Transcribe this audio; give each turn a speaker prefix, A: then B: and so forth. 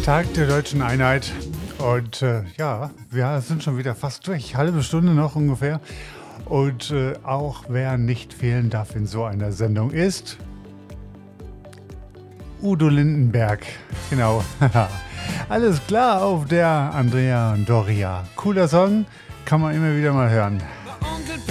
A: Tag der Deutschen Einheit. Und ja, wir sind schon wieder fast durch. Halbe Stunde noch ungefähr. Und auch wer nicht fehlen darf in so einer Sendung ist Udo Lindenberg. Genau. Alles klar auf der Andrea Doria. Cooler Song, kann man immer wieder mal hören.